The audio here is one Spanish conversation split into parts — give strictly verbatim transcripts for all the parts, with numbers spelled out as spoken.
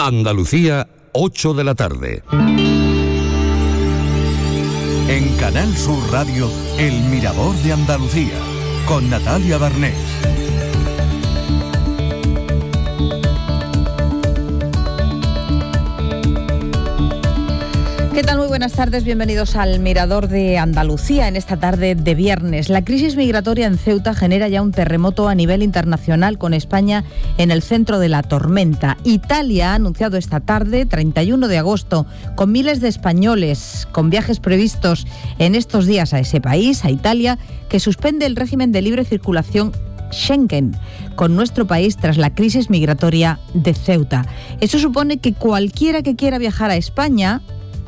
Andalucía, ocho de la tarde. En Canal Sur Radio, El Mirador de Andalucía, con Natalia Barnés. ¿Qué tal? Muy buenas tardes, bienvenidos al Mirador de Andalucía en esta tarde de viernes. La crisis migratoria en Ceuta genera ya un terremoto a nivel internacional, con España en el centro de la tormenta. Italia ha anunciado esta tarde, treinta y uno de agosto, con miles de españoles con viajes previstos en estos días a ese país, a Italia, que suspende el régimen de libre circulación Schengen con nuestro país tras la crisis migratoria de Ceuta. Eso supone que cualquiera que quiera viajar a España,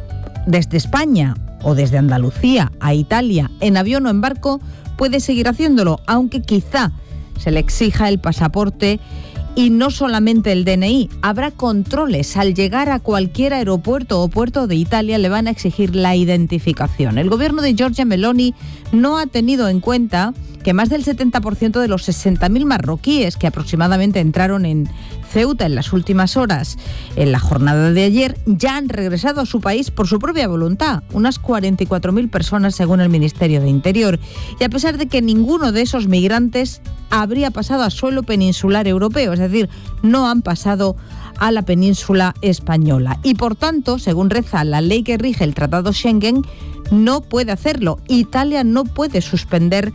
desde España o desde Andalucía a Italia, en avión o en barco, puede seguir haciéndolo, aunque quizá se le exija el pasaporte y no solamente el D N I. Habrá controles. Al llegar a cualquier aeropuerto o puerto de Italia le van a exigir la identificación. El gobierno de Giorgia Meloni no ha tenido en cuenta que más del setenta por ciento de los sesenta mil marroquíes que aproximadamente entraron en Ceuta en las últimas horas en la jornada de ayer ya han regresado a su país por su propia voluntad, unas cuarenta y cuatro mil personas según el Ministerio de Interior. Y a pesar de que ninguno de esos migrantes habría pasado a suelo peninsular europeo, es decir, no han pasado a la península española. Y por tanto, según reza la ley que rige el Tratado Schengen, no puede hacerlo. Italia no puede suspender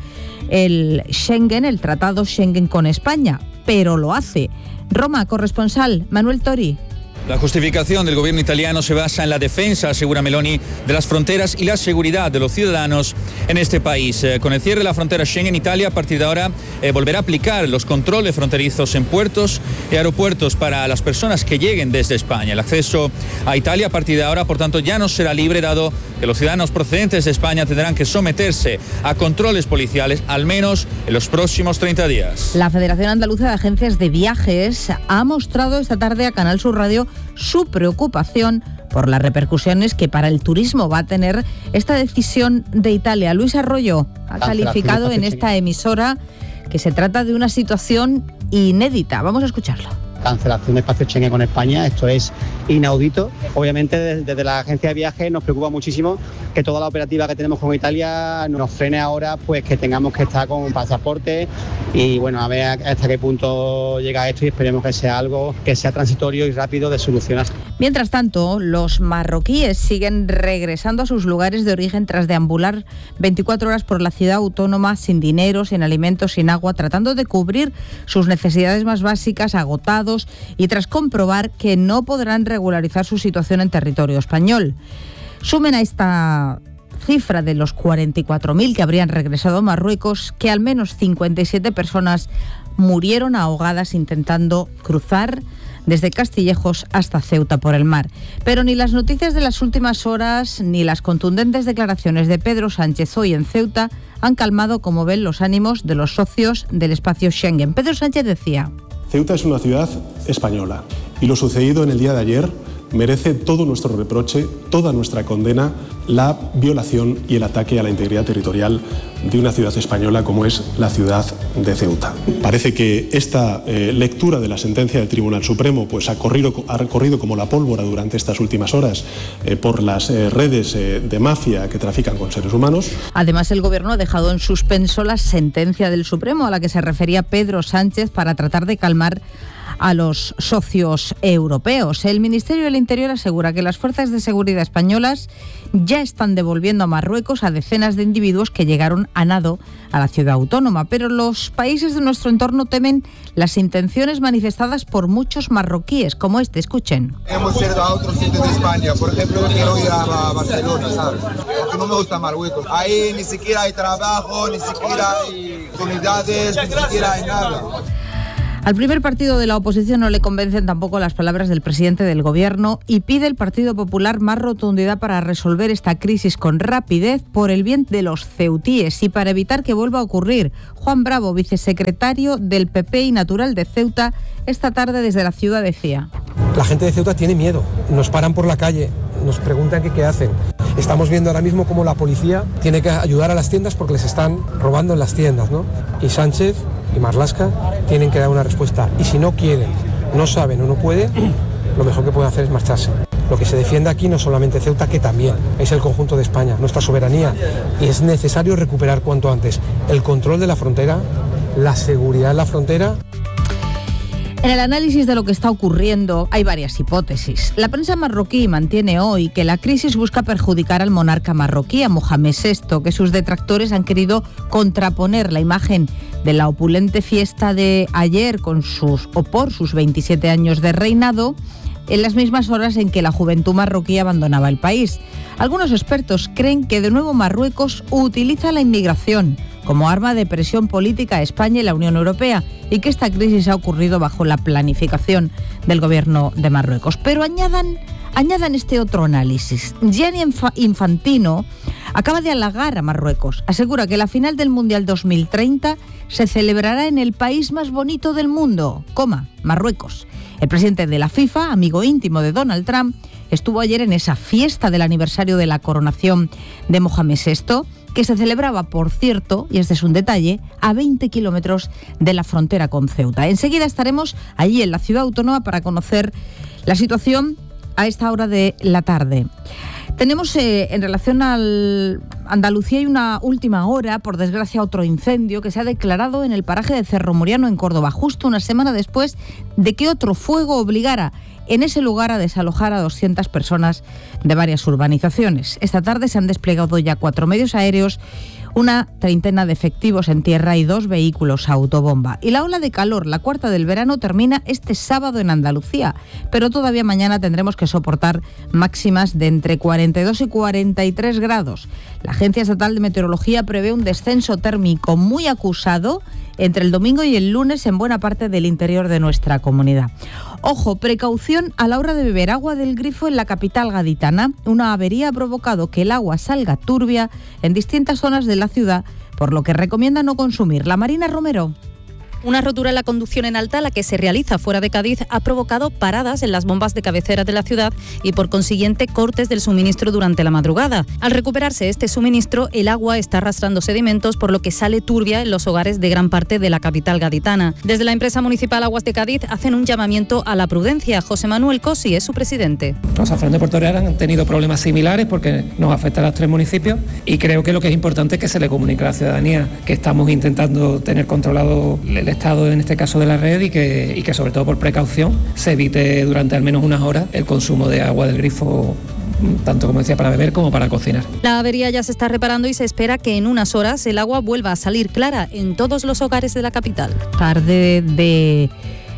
el Schengen, el Tratado Schengen con España, pero lo hace. Roma, corresponsal Manuel Tori. La justificación del gobierno italiano se basa en la defensa, asegura Meloni, de las fronteras y la seguridad de los ciudadanos en este país. Eh, con el cierre de la frontera Schengen, Italia a partir de ahora eh, volverá a aplicar los controles fronterizos en puertos y aeropuertos para las personas que lleguen desde España. El acceso a Italia a partir de ahora, por tanto, ya no será libre, dado que los ciudadanos procedentes de España tendrán que someterse a controles policiales al menos en los próximos treinta días. La Federación Andaluza de Agencias de Viajes ha mostrado esta tarde a Canal Sur Radio su preocupación por las repercusiones que para el turismo va a tener esta decisión de Italia. Luis Arroyo ha calificado en esta emisora que se trata de una situación inédita. Vamos a escucharlo. Cancelación de espacio Schengen con España, esto es inaudito. Obviamente desde, desde la agencia de viajes nos preocupa muchísimo que toda la operativa que tenemos con Italia nos frene ahora, pues que tengamos que estar con un pasaporte y bueno, a ver hasta qué punto llega esto y esperemos que sea algo que sea transitorio y rápido de solucionar. Mientras tanto, los marroquíes siguen regresando a sus lugares de origen tras deambular veinticuatro horas por la ciudad autónoma sin dinero, sin alimentos, sin agua, tratando de cubrir sus necesidades más básicas, agotados y tras comprobar que no podrán regularizar su situación en territorio español. Sumen a esta cifra de los cuarenta y cuatro mil que habrían regresado a Marruecos, que al menos cincuenta y siete personas murieron ahogadas intentando cruzar desde Castillejos hasta Ceuta por el mar. Pero ni las noticias de las últimas horas ni las contundentes declaraciones de Pedro Sánchez hoy en Ceuta han calmado, como ven, los ánimos de los socios del espacio Schengen. Pedro Sánchez decía: Ceuta es una ciudad española y lo sucedido en el día de ayer merece todo nuestro reproche, toda nuestra condena, la violación y el ataque a la integridad territorial de una ciudad española como es la ciudad de Ceuta. Parece que esta eh, lectura de la sentencia del Tribunal Supremo pues, ha, corrido, ha corrido como la pólvora durante estas últimas horas eh, por las eh, redes eh, de mafia que trafican con seres humanos. Además, el Gobierno ha dejado en suspenso la sentencia del Supremo a la que se refería Pedro Sánchez para tratar de calmar a los socios europeos. El Ministerio del Interior asegura que las fuerzas de seguridad españolas ya están devolviendo a Marruecos a decenas de individuos que llegaron a nado a la ciudad autónoma, pero los países de nuestro entorno temen las intenciones manifestadas por muchos marroquíes, como este. Escuchen. Hemos ido a otros sitios de España, por ejemplo, yo quiero ir a Barcelona, ¿sabes? Porque no me gusta Marruecos. Ahí ni siquiera hay trabajo, ni siquiera hay comunidades, ni siquiera hay nada. Al primer partido de la oposición no le convencen tampoco las palabras del presidente del Gobierno y pide el Partido Popular más rotundidad para resolver esta crisis con rapidez por el bien de los ceutíes y para evitar que vuelva a ocurrir. Juan Bravo, vicesecretario del P P y natural de Ceuta, esta tarde desde la ciudad decía: la gente de Ceuta tiene miedo, nos paran por la calle, nos preguntan que qué hacen. Estamos viendo ahora mismo cómo la policía tiene que ayudar a las tiendas porque les están robando en las tiendas, ¿no? Y Sánchez y Marlaska tienen que dar una respuesta. Y si no quieren, no saben o no pueden, lo mejor que puede hacer es marcharse. Lo que se defiende aquí no es solamente Ceuta, que también es el conjunto de España, nuestra soberanía, y es necesario recuperar cuanto antes el control de la frontera, la seguridad en la frontera. En el análisis de lo que está ocurriendo hay varias hipótesis. La prensa marroquí mantiene hoy que la crisis busca perjudicar al monarca marroquí, a Mohamed sexto, que sus detractores han querido contraponer la imagen de la opulente fiesta de ayer con sus, o por sus veintisiete años de reinado, en las mismas horas en que la juventud marroquí abandonaba el país. Algunos expertos creen que de nuevo Marruecos utiliza la inmigración como arma de presión política a España y la Unión Europea, y que esta crisis ha ocurrido bajo la planificación del gobierno de Marruecos. Pero añadan, añadan este otro análisis. Gianni Infantino acaba de halagar a Marruecos. Asegura que la final del Mundial dos mil treinta se celebrará en el país más bonito del mundo, coma, Marruecos. El presidente de la FIFA, amigo íntimo de Donald Trump, estuvo ayer en esa fiesta del aniversario de la coronación de Mohamed sexto, que se celebraba, por cierto, y este es un detalle, a veinte kilómetros de la frontera con Ceuta. Enseguida estaremos allí en la ciudad autónoma para conocer la situación a esta hora de la tarde. Tenemos eh, en relación al Andalucía, hay una última hora, por desgracia, otro incendio que se ha declarado en el paraje de Cerro Muriano, en Córdoba, justo una semana después de que otro fuego obligara en ese lugar a desalojar a doscientas personas de varias urbanizaciones. Esta tarde se han desplegado ya cuatro medios aéreos, una treintena de efectivos en tierra y dos vehículos autobomba. Y la ola de calor, la cuarta del verano, termina este sábado en Andalucía, pero todavía mañana tendremos que soportar máximas de entre cuarenta y dos y cuarenta y tres grados. La Agencia Estatal de Meteorología prevé un descenso térmico muy acusado entre el domingo y el lunes en buena parte del interior de nuestra comunidad. Ojo, precaución a la hora de beber agua del grifo en la capital gaditana. Una avería ha provocado que el agua salga turbia en distintas zonas de la ciudad, por lo que recomienda no consumirla. Marina Romero. Una rotura en la conducción en alta, la que se realiza fuera de Cádiz, ha provocado paradas en las bombas de cabecera de la ciudad y, por consiguiente, cortes del suministro durante la madrugada. Al recuperarse este suministro, el agua está arrastrando sedimentos, por lo que sale turbia en los hogares de gran parte de la capital gaditana. Desde la empresa municipal Aguas de Cádiz hacen un llamamiento a la prudencia. José Manuel Cosi es su presidente. Los azafranes de Puerto Real han tenido problemas similares porque nos afecta a los tres municipios, y creo que lo que es importante es que se le comunique a la ciudadanía que estamos intentando tener controlado el estado, en este caso de la red, y que, y que sobre todo por precaución se evite durante al menos unas horas el consumo de agua del grifo, tanto, como decía, para beber como para cocinar. La avería ya se está reparando y se espera que en unas horas el agua vuelva a salir clara en todos los hogares de la capital. Tarde de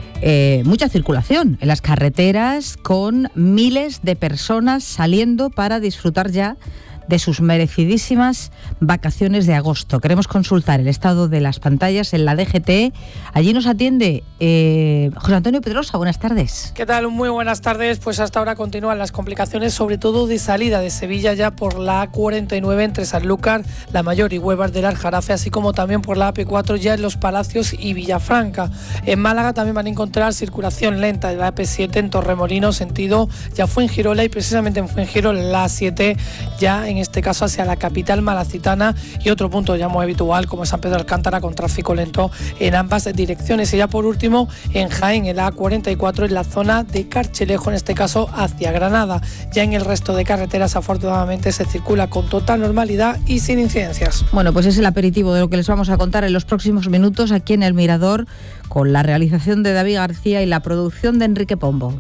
eh, mucha circulación en las carreteras, con miles de personas saliendo para disfrutar ya de sus merecidísimas vacaciones de agosto. Queremos consultar el estado de las pantallas en la D G T. Allí nos atiende eh, José Antonio Pedrosa. Buenas tardes. ¿Qué tal? Muy buenas tardes. Pues hasta ahora continúan las complicaciones, sobre todo de salida de Sevilla, ya por la A cuarenta y nueve entre Sanlúcar, La Mayor y Huevas del Aljarafe, así como también por la A P cuatro ya en Los Palacios y Villafranca. En Málaga también van a encontrar circulación lenta de la A P siete en Torremolinos, sentido ya Fuengirola, y precisamente en Fuengirola la A siete ya en En este caso hacia la capital malacitana, y otro punto ya muy habitual como San Pedro de Alcántara, con tráfico lento en ambas direcciones. Y ya por último en Jaén, el A cuarenta y cuatro en la zona de Carchelejo, en este caso hacia Granada. Ya en el resto de carreteras afortunadamente se circula con total normalidad y sin incidencias. Bueno, pues es el aperitivo de lo que les vamos a contar en los próximos minutos aquí en El Mirador, con la realización de David García y la producción de Enrique Pombo.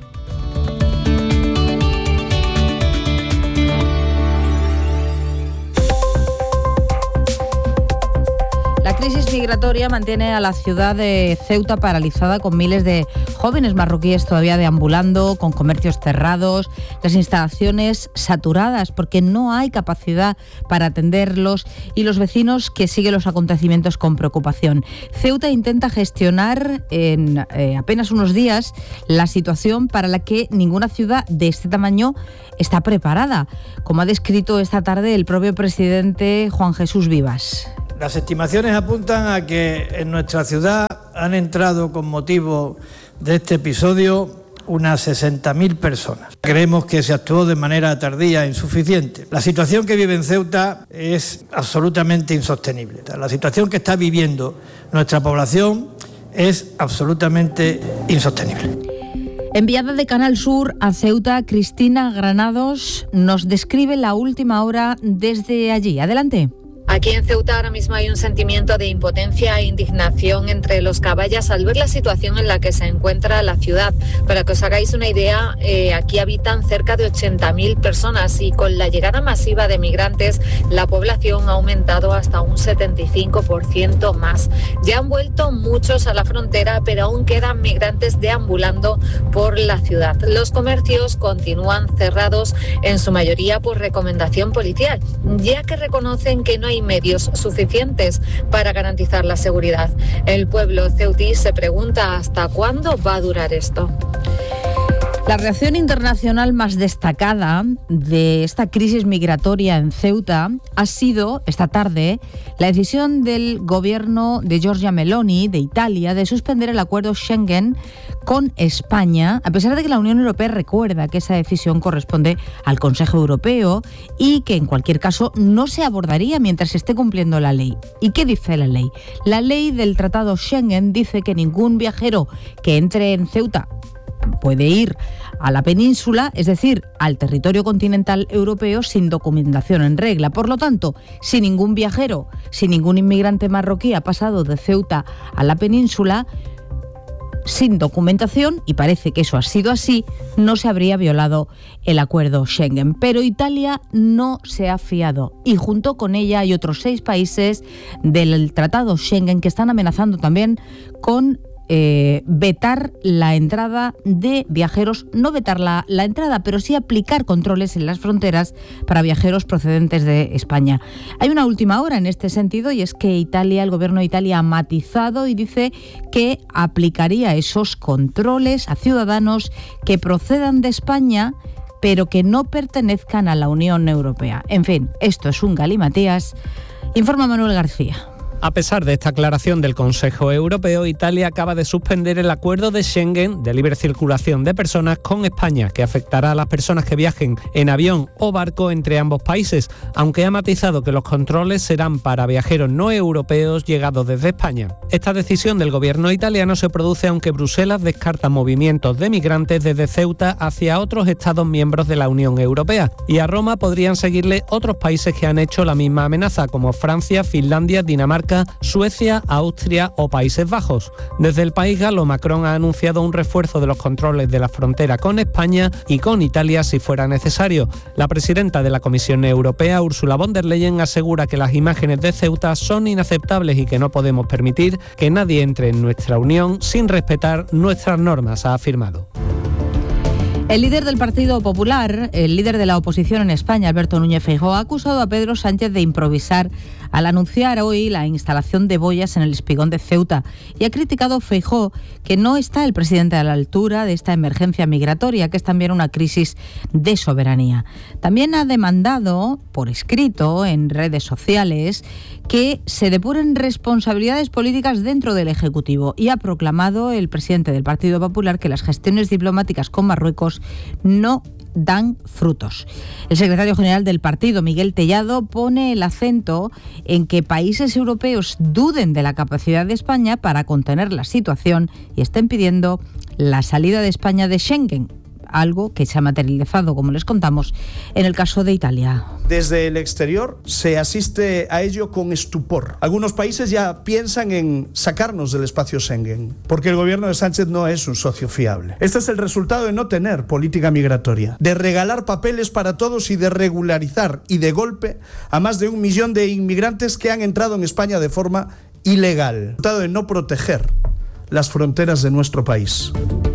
La crisis migratoria mantiene a la ciudad de Ceuta paralizada, con miles de jóvenes marroquíes todavía deambulando, con comercios cerrados, las instalaciones saturadas porque no hay capacidad para atenderlos, y los vecinos que siguen los acontecimientos con preocupación. Ceuta intenta gestionar en eh, apenas unos días la situación para la que ninguna ciudad de este tamaño está preparada, como ha descrito esta tarde el propio presidente Juan Jesús Vivas. Las estimaciones apuntan a que en nuestra ciudad han entrado, con motivo de este episodio, unas sesenta mil personas. Creemos que se actuó de manera tardía e insuficiente. La situación que vive en Ceuta es absolutamente insostenible. La situación que está viviendo nuestra población es absolutamente insostenible. Enviada de Canal Sur a Ceuta, Cristina Granados nos describe la última hora desde allí. Adelante. Aquí en Ceuta ahora mismo hay un sentimiento de impotencia e indignación entre los caballas al ver la situación en la que se encuentra la ciudad. Para que os hagáis una idea, eh, aquí habitan cerca de ochenta mil personas y con la llegada masiva de migrantes la población ha aumentado hasta un setenta y cinco por ciento más. Ya han vuelto muchos a la frontera, pero aún quedan migrantes deambulando por la ciudad. Los comercios continúan cerrados, en su mayoría por recomendación policial, ya que reconocen que no hay medios suficientes para garantizar la seguridad. El pueblo ceutí se pregunta hasta cuándo va a durar esto. La reacción internacional más destacada de esta crisis migratoria en Ceuta ha sido, esta tarde, la decisión del gobierno de Giorgia Meloni, de Italia, de suspender el acuerdo Schengen con España, a pesar de que la Unión Europea recuerda que esa decisión corresponde al Consejo Europeo y que, en cualquier caso, no se abordaría mientras se esté cumpliendo la ley. ¿Y qué dice la ley? La ley del Tratado Schengen dice que ningún viajero que entre en Ceuta puede ir a la península, es decir, al territorio continental europeo, sin documentación en regla. Por lo tanto, si ningún viajero, si ningún inmigrante marroquí ha pasado de Ceuta a la península sin documentación, y parece que eso ha sido así, no se habría violado el acuerdo Schengen. Pero Italia no se ha fiado y junto con ella hay otros seis países del Tratado Schengen que están amenazando también con Eh, vetar la entrada de viajeros, no vetar la, la entrada, pero sí aplicar controles en las fronteras para viajeros procedentes de España. Hay una última hora en este sentido y es que Italia, el gobierno de Italia ha matizado y dice que aplicaría esos controles a ciudadanos que procedan de España pero que no pertenezcan a la Unión Europea. En fin, esto es un galimatías. Informa Manuel García. A pesar de esta aclaración del Consejo Europeo, Italia acaba de suspender el acuerdo de Schengen de libre circulación de personas con España, que afectará a las personas que viajen en avión o barco entre ambos países, aunque ha matizado que los controles serán para viajeros no europeos llegados desde España. Esta decisión del gobierno italiano se produce aunque Bruselas descarta movimientos de migrantes desde Ceuta hacia otros Estados miembros de la Unión Europea, y a Roma podrían seguirle otros países que han hecho la misma amenaza, como Francia, Finlandia, Dinamarca, Suecia, Austria o Países Bajos. Desde el país galo, Macron ha anunciado un refuerzo de los controles de la frontera con España y con Italia si fuera necesario. La presidenta de la Comisión Europea, Ursula von der Leyen, asegura que las imágenes de Ceuta son inaceptables y que no podemos permitir que nadie entre en nuestra Unión sin respetar nuestras normas, ha afirmado. El líder del Partido Popular, el líder de la oposición en España, Alberto Núñez Feijóo, ha acusado a Pedro Sánchez de improvisar al anunciar hoy la instalación de boyas en el espigón de Ceuta y ha criticado Feijóo que no está el presidente a la altura de esta emergencia migratoria, que es también una crisis de soberanía. También ha demandado por escrito en redes sociales que se depuren responsabilidades políticas dentro del Ejecutivo y ha proclamado el presidente del Partido Popular que las gestiones diplomáticas con Marruecos no dan frutos. El secretario general del partido, Miguel Tellado, pone el acento en que países europeos duden de la capacidad de España para contener la situación y estén pidiendo la salida de España de Schengen, algo que se ha materializado, como les contamos, en el caso de Italia. Desde el exterior se asiste a ello con estupor. Algunos países ya piensan en sacarnos del espacio Schengen, porque el gobierno de Sánchez no es un socio fiable. Este es el resultado de no tener política migratoria, de regalar papeles para todos y de regularizar y de golpe a más de un millón de inmigrantes que han entrado en España de forma ilegal. El resultado de no proteger las fronteras de nuestro país.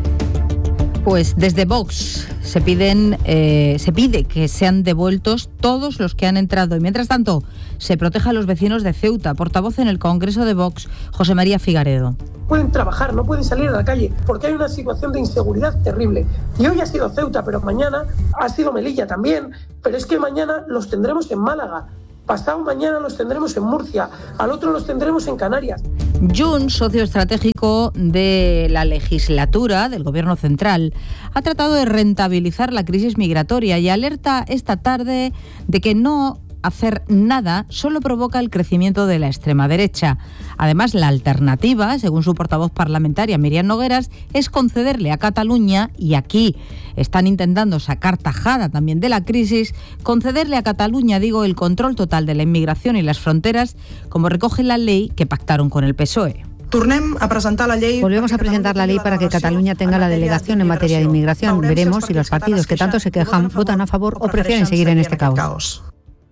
Pues desde Vox se piden, eh, se pide que sean devueltos todos los que han entrado y mientras tanto se proteja a los vecinos de Ceuta. Portavoz en el Congreso de Vox, José María Figaredo. Pueden trabajar, no pueden salir a la calle porque hay una situación de inseguridad terrible. Y hoy ha sido Ceuta, pero mañana ha sido Melilla también. Pero es que mañana los tendremos en Málaga. Pasado mañana los tendremos en Murcia, al otro los tendremos en Canarias. Junts, socio estratégico de la legislatura del Gobierno central, ha tratado de rentabilizar la crisis migratoria y alerta esta tarde de que no hacer nada solo provoca el crecimiento de la extrema derecha. Además, la alternativa, según su portavoz parlamentaria Míriam Nogueras, es concederle a Cataluña, y aquí están intentando sacar tajada también de la crisis, concederle a Cataluña, digo, el control total de la inmigración y las fronteras, como recoge la ley que pactaron con el P S O E. Volvemos a presentar la ley para que Cataluña tenga la delegación en materia de inmigración. Veremos si los partidos que tanto se quejan votan a favor o prefieren seguir en este caos.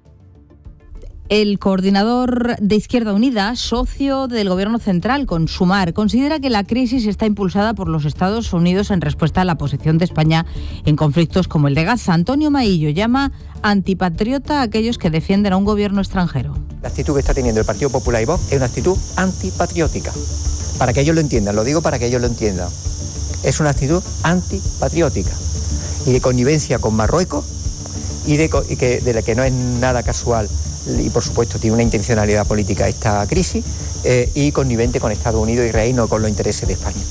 El coordinador de Izquierda Unida, socio del Gobierno central con Sumar, considera que la crisis está impulsada por los Estados Unidos en respuesta a la posición de España en conflictos como el de Gaza. Antonio Maillo llama antipatriota a aquellos que defienden a un gobierno extranjero. La actitud que está teniendo el Partido Popular y Vox es una actitud antipatriótica. Para que ellos lo entiendan, lo digo para que ellos lo entiendan. Es una actitud antipatriótica y de connivencia con Marruecos y de, y que, de la que no es nada casual. Y por supuesto tiene una intencionalidad política esta crisis eh, y connivente con Estados Unidos y Reino con los intereses de España.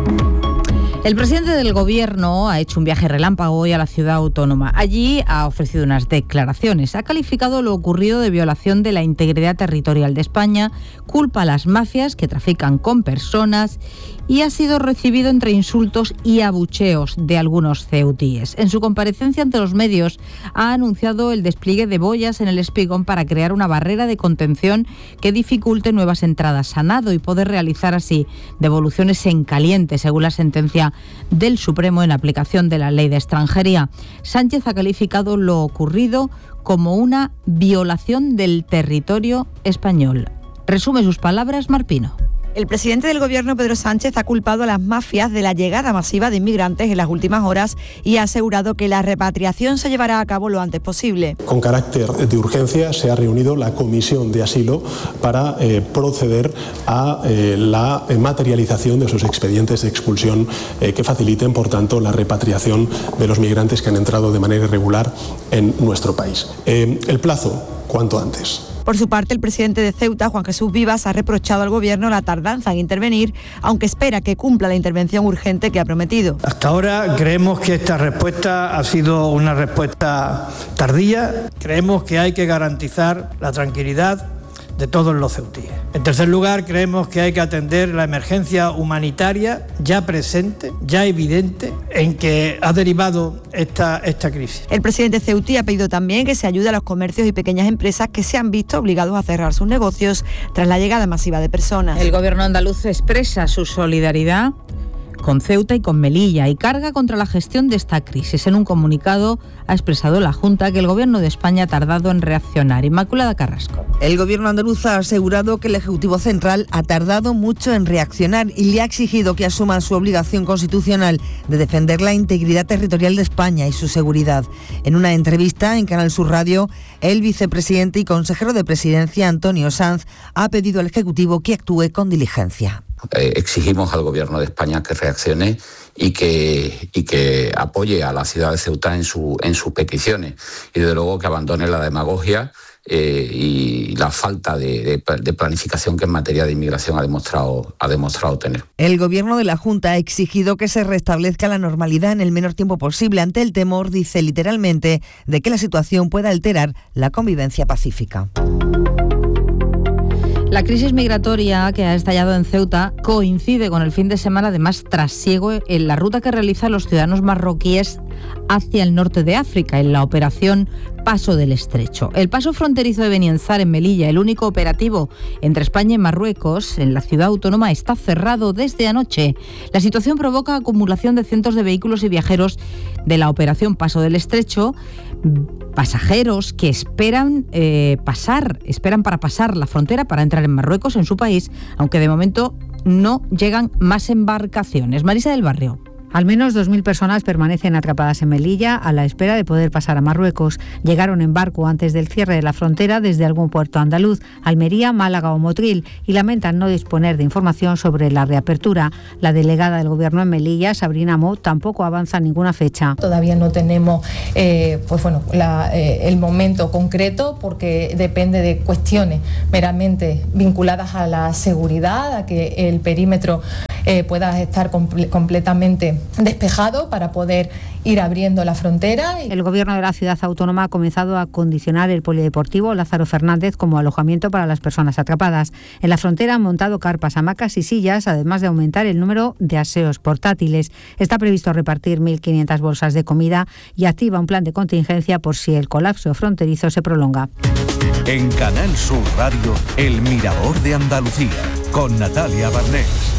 El presidente del Gobierno ha hecho un viaje relámpago hoy a la ciudad autónoma. Allí ha ofrecido unas declaraciones. Ha calificado lo ocurrido de violación de la integridad territorial de España, culpa a las mafias que trafican con personas y ha sido recibido entre insultos y abucheos de algunos ceutíes. En su comparecencia ante los medios ha anunciado el despliegue de boyas en el Espigón para crear una barrera de contención que dificulte nuevas entradas a nado y poder realizar así devoluciones en caliente, según la sentencia del Supremo en aplicación de la Ley de Extranjería. Sánchez ha calificado lo ocurrido como una violación del territorio español. Resume sus palabras Mar Pino. El presidente del Gobierno, Pedro Sánchez, ha culpado a las mafias de la llegada masiva de inmigrantes en las últimas horas y ha asegurado que la repatriación se llevará a cabo lo antes posible. Con carácter de urgencia se ha reunido la Comisión de Asilo para eh, proceder a eh, la materialización de esos expedientes de expulsión eh, que faciliten, por tanto, la repatriación de los migrantes que han entrado de manera irregular en nuestro país. Eh, el plazo, cuanto antes. Por su parte, el presidente de Ceuta, Juan Jesús Vivas, ha reprochado al Gobierno la tardanza en intervenir, aunque espera que cumpla la intervención urgente que ha prometido. Hasta ahora creemos que esta respuesta ha sido una respuesta tardía. Creemos que hay que garantizar la tranquilidad de todos los ceutíes. En tercer lugar, creemos que hay que atender la emergencia humanitaria ya presente, ya evidente, en que ha derivado esta, esta crisis. El presidente ceutí ha pedido también que se ayude a los comercios y pequeñas empresas que se han visto obligados a cerrar sus negocios tras la llegada masiva de personas. El Gobierno andaluz expresa su solidaridad con Ceuta y con Melilla y carga contra la gestión de esta crisis. En un comunicado ha expresado la Junta que el Gobierno de España ha tardado en reaccionar. Inmaculada Carrasco. El Gobierno andaluz ha asegurado que el Ejecutivo Central ha tardado mucho en reaccionar y le ha exigido que asuma su obligación constitucional de defender la integridad territorial de España y su seguridad. En una entrevista en Canal Sur Radio, el vicepresidente y consejero de Presidencia, Antonio Sanz, ha pedido al Ejecutivo que actúe con diligencia. Eh, exigimos al Gobierno de España que reaccione y que, y que apoye a la ciudad de Ceuta en, su, en sus peticiones y desde luego que abandone la demagogia eh, y la falta de, de, de planificación que en materia de inmigración ha demostrado, ha demostrado tener. El Gobierno de la Junta ha exigido que se restablezca la normalidad en el menor tiempo posible ante el temor, dice literalmente, de que la situación pueda alterar la convivencia pacífica. La crisis migratoria que ha estallado en Ceuta coincide con el fin de semana de más trasiego en la ruta que realizan los ciudadanos marroquíes hacia el norte de África, en la operación Paso del Estrecho. El paso fronterizo de Benienzar, en Melilla, el único operativo entre España y Marruecos, en la ciudad autónoma, está cerrado desde anoche. La situación provoca acumulación de cientos de vehículos y viajeros de la operación Paso del Estrecho, pasajeros que esperan eh, pasar, esperan para pasar la frontera para entrar en Marruecos, en su país, aunque de momento no llegan más embarcaciones. Marisa del Barrio. Al menos dos mil personas permanecen atrapadas en Melilla a la espera de poder pasar a Marruecos. Llegaron en barco antes del cierre de la frontera desde algún puerto andaluz, Almería, Málaga o Motril, y lamentan no disponer de información sobre la reapertura. La delegada del Gobierno en Melilla, Sabrina Mo, tampoco avanza ninguna fecha. Todavía no tenemos eh, pues bueno, la, eh, el momento concreto porque depende de cuestiones meramente vinculadas a la seguridad, a que el perímetro eh, pueda estar comple- completamente despejado para poder ir abriendo la frontera. El Gobierno de la ciudad autónoma ha comenzado a condicionar el polideportivo Lázaro Fernández como alojamiento para las personas atrapadas. En la frontera han montado carpas, hamacas y sillas, además de aumentar el número de aseos portátiles. Está previsto repartir mil quinientas bolsas de comida y activa un plan de contingencia por si el colapso fronterizo se prolonga. En Canal Sur Radio, El Mirador de Andalucía, con Natalia Barnés.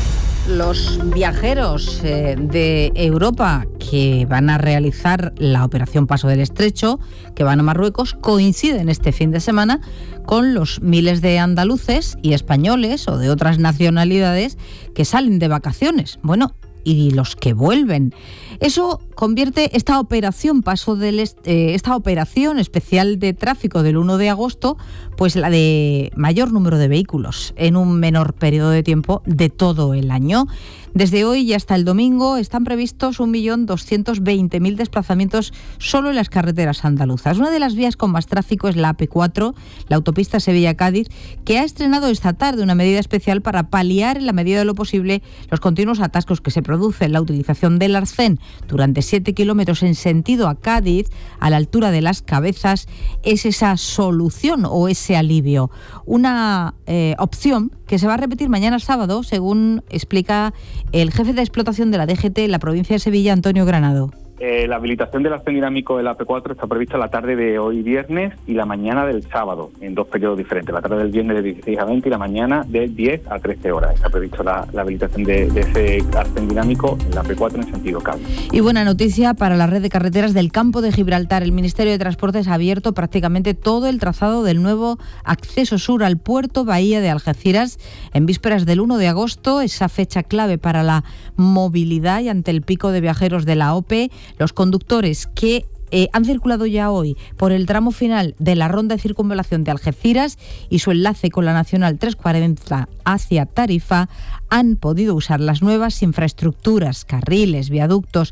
Los viajeros eh, de Europa que van a realizar la operación Paso del Estrecho, que van a Marruecos, coinciden este fin de semana con los miles de andaluces y españoles o de otras nacionalidades que salen de vacaciones. Bueno, y los que vuelven. Eso convierte esta operación Paso del Est- eh, esta operación especial de tráfico del uno de agosto, pues la de mayor número de vehículos en un menor periodo de tiempo de todo el año. Desde hoy y hasta el domingo están previstos un millón doscientos veinte mil desplazamientos solo en las carreteras andaluzas. Una de las vías con más tráfico es la A P cuatro, la autopista Sevilla-Cádiz, que ha estrenado esta tarde una medida especial para paliar en la medida de lo posible los continuos atascos que se producen. La utilización del arcén durante siete kilómetros en sentido a Cádiz, a la altura de Las Cabezas, es esa solución o ese alivio. Una eh, opción que se va a repetir mañana sábado, según explica el jefe de explotación de la D G T en la provincia de Sevilla, Antonio Granado. Eh, la habilitación del arcén dinámico de la A P cuatro está prevista la tarde de hoy viernes y la mañana del sábado, en dos periodos diferentes. La tarde del viernes de dieciséis a veinte y la mañana de diez a trece horas. Está prevista la, la habilitación de, de ese arcén dinámico en la A P cuatro en sentido Cádiz. Y buena noticia para la red de carreteras del Campo de Gibraltar. El Ministerio de Transportes ha abierto prácticamente todo el trazado del nuevo acceso sur al puerto Bahía de Algeciras en vísperas del uno de agosto, esa fecha clave para la movilidad y ante el pico de viajeros de la O P E. Los conductores que eh, han circulado ya hoy por el tramo final de la ronda de circunvalación de Algeciras y su enlace con la Nacional trescientos cuarenta hacia Tarifa han podido usar las nuevas infraestructuras, carriles, viaductos.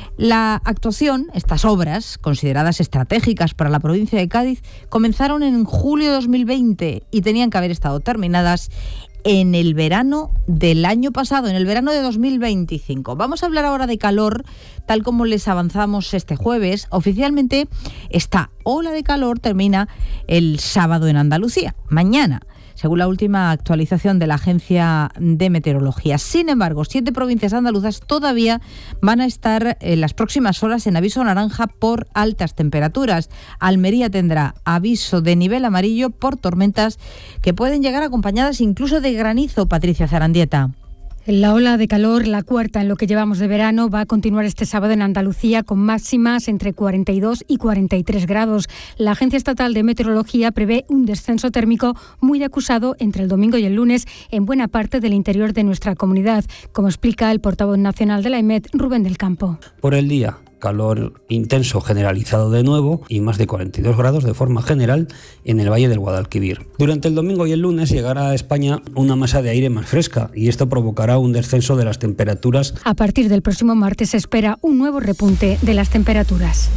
La actuación, estas obras, consideradas estratégicas para la provincia de Cádiz, comenzaron en julio de dos mil veinte y tenían que haber estado terminadas en el verano del año pasado, en el verano de dos mil veinticinco. Vamos a hablar ahora de calor, tal como les avanzamos este jueves. Oficialmente, esta ola de calor termina el sábado en Andalucía, mañana, según la última actualización de la Agencia de Meteorología. Sin embargo, siete provincias andaluzas todavía van a estar en las próximas horas en aviso naranja por altas temperaturas. Almería tendrá aviso de nivel amarillo por tormentas que pueden llegar acompañadas incluso de granizo. Patricia Zarandieta. La ola de calor, la cuarta en lo que llevamos de verano, va a continuar este sábado en Andalucía con máximas entre cuarenta y dos y cuarenta y tres grados. La Agencia Estatal de Meteorología prevé un descenso térmico muy acusado entre el domingo y el lunes en buena parte del interior de nuestra comunidad, como explica el portavoz nacional de la EMET, Rubén del Campo. Por el día, calor intenso generalizado de nuevo y más de cuarenta y dos grados de forma general en el Valle del Guadalquivir. Durante el domingo y el lunes llegará a España una masa de aire más fresca y esto provocará un descenso de las temperaturas. A partir del próximo martes se espera un nuevo repunte de las temperaturas.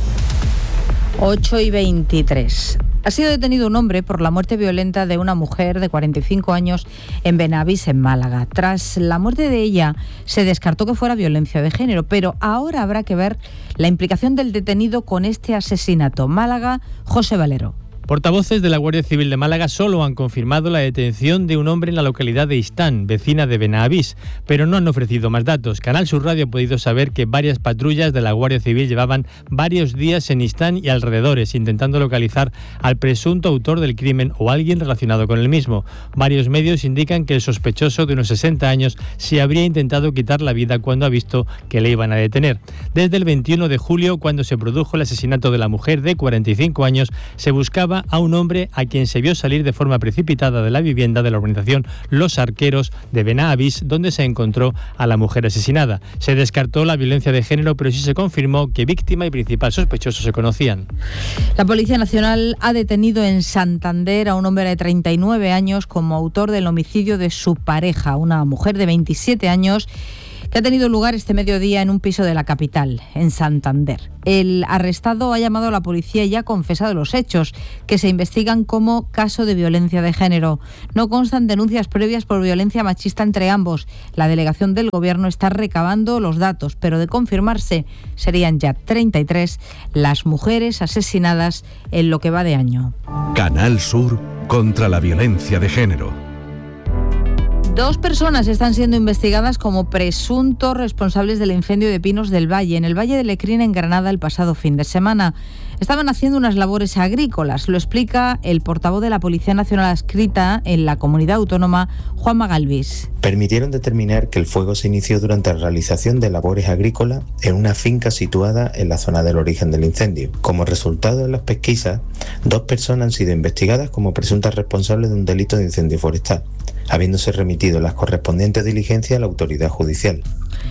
ocho y veintitrés. Ha sido detenido un hombre por la muerte violenta de una mujer de cuarenta y cinco años en Benavís, en Málaga. Tras la muerte de ella, se descartó que fuera violencia de género, pero ahora habrá que ver la implicación del detenido con este asesinato. Málaga, José Valero. Portavoces de la Guardia Civil de Málaga solo han confirmado la detención de un hombre en la localidad de Istán, vecina de Benavís, pero no han ofrecido más datos. Canal Sur Radio ha podido saber que varias patrullas de la Guardia Civil llevaban varios días en Istán y alrededores, intentando localizar al presunto autor del crimen o alguien relacionado con el mismo. Varios medios indican que el sospechoso de unos sesenta años se habría intentado quitar la vida cuando ha visto que le iban a detener. Desde el veintiuno de julio, cuando se produjo el asesinato de la mujer de cuarenta y cinco años, se buscaba a un hombre a quien se vio salir de forma precipitada de la vivienda de la urbanización Los Arqueros de Benavís, donde se encontró a la mujer asesinada. Se descartó la violencia de género, pero sí se confirmó que víctima y principal sospechoso se conocían. La Policía Nacional ha detenido en Santander a un hombre de treinta y nueve años como autor del homicidio de su pareja, una mujer de veintisiete años, que ha tenido lugar este mediodía en un piso de la capital, en Santander. El arrestado ha llamado a la policía y ha confesado los hechos, que se investigan como caso de violencia de género. No constan denuncias previas por violencia machista entre ambos. La delegación del Gobierno está recabando los datos, pero de confirmarse serían ya treinta y tres las mujeres asesinadas en lo que va de año. Canal Sur contra la violencia de género. Dos personas están siendo investigadas como presuntos responsables del incendio de pinos del Valle, en el Valle de Lecrín, en Granada, el pasado fin de semana. Estaban haciendo unas labores agrícolas, lo explica el portavoz de la Policía Nacional adscrita en la comunidad autónoma, Juanma Galvis. Permitieron determinar que el fuego se inició durante la realización de labores agrícolas en una finca situada en la zona del origen del incendio. Como resultado de las pesquisas, dos personas han sido investigadas como presuntas responsables de un delito de incendio forestal, habiéndose remitido las correspondientes diligencias a la autoridad judicial.